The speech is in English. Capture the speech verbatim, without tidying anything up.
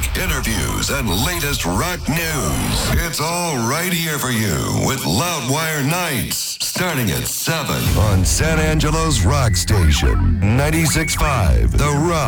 interviews, and latest rock news. It's all right here for you with Loudwire Nights, starting at seven on San Angelo's Rock Station, ninety-six point five The Rock.